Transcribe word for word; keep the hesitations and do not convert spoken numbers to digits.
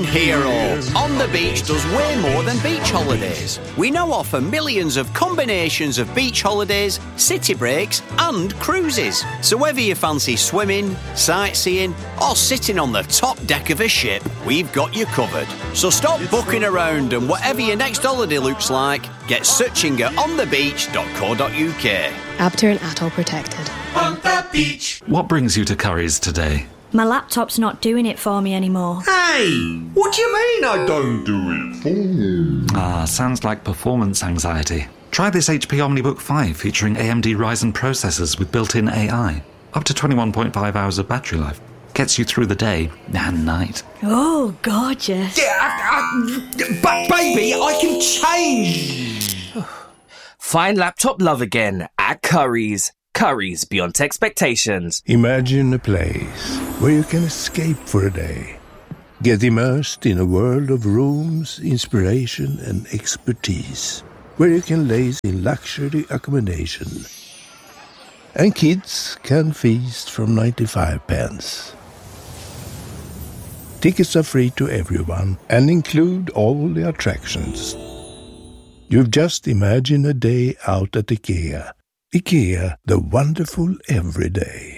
hero. On the Beach does way more than beach holidays. We now offer millions of combinations of beach holidays, city breaks and cruises. So whether you fancy swimming, sightseeing or sitting on the top deck of a ship, we've got you covered. So stop booking around and whatever your next holiday looks like, get searching at on the beach dot co dot uk. Abter and Atoll protected. On the beach. What brings you to Curry's today? My laptop's not doing it for me anymore. Hey, what do you mean I don't do it for you? Ah, sounds like performance anxiety. Try this H P OmniBook five featuring A M D Ryzen processors with built-in A I. Up to twenty-one point five hours of battery life. Gets you through the day and night. Oh, gorgeous. Yeah, I, I, but baby, I can change. Find laptop love again at Curry's. Curry's beyond expectations. Imagine a place where you can escape for a day. Get immersed in a world of rooms, inspiration and expertise. Where you can laze in luxury accommodation. And kids can feast from ninety-five pence. Tickets are free to everyone and include all the attractions. You've just imagined a day out at IKEA. IKEA, the wonderful everyday.